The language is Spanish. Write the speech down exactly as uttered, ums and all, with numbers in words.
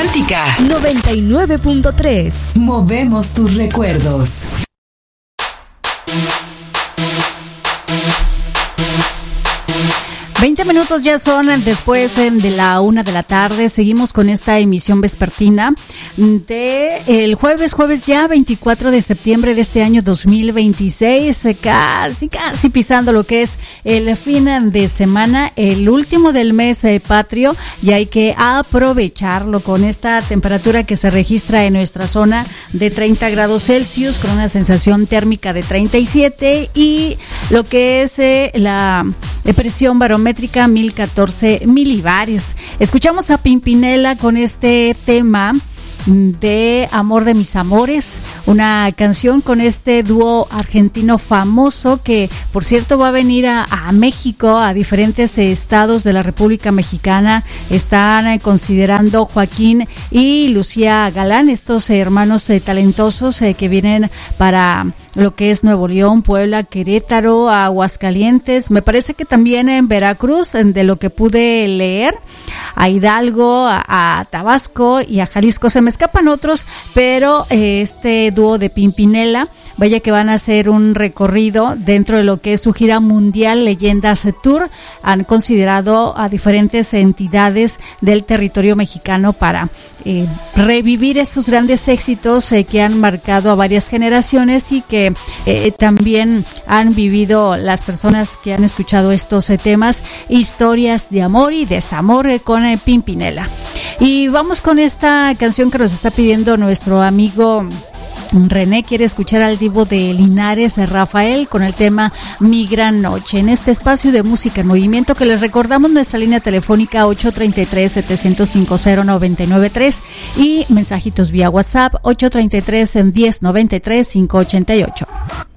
Romántica noventa y nueve punto tres. Movemos tus recuerdos. veinte minutos ya son después de la una de la tarde. Seguimos con esta emisión vespertina de el jueves, jueves ya veinticuatro de septiembre de este año dos mil veintiséis. Casi, casi pisando lo que es el fin de semana, el último del mes eh, patrio, y hay que aprovecharlo con esta temperatura que se registra en nuestra zona de treinta grados Celsius, con una sensación térmica de treinta y siete, y lo que es eh, la presión barométrica mil catorce milibares. Escuchamos a Pimpinela con este tema de Amor de mis amores, una canción con este dúo argentino famoso que, por cierto, va a venir a, a México, a diferentes estados de la República Mexicana. Están eh, considerando Joaquín y Lucía Galán, estos eh, hermanos eh, talentosos eh, que vienen para lo que es Nuevo León, Puebla, Querétaro, Aguascalientes, me parece que también en Veracruz, de lo que pude leer, a Hidalgo, a, a Tabasco y a Jalisco. Se me escapan otros, pero eh, este dúo de Pimpinela, vaya que van a hacer un recorrido dentro de lo que es su gira mundial Leyendas Tour. Han considerado a diferentes entidades del territorio mexicano para eh, revivir esos grandes éxitos eh, que han marcado a varias generaciones y que eh, también han vivido las personas que han escuchado estos eh, temas, historias de amor y desamor eh, con eh, Pimpinela. Y vamos con esta canción que nos está pidiendo nuestro amigo René. Quiere escuchar al divo de Linares, Rafael, con el tema Mi Gran Noche, en este espacio de música en movimiento, que les recordamos nuestra línea telefónica ocho tres tres, siete cero cinco, cero nueve nueve tres y mensajitos vía WhatsApp ocho tres tres, uno cero nueve tres, cinco ocho ocho.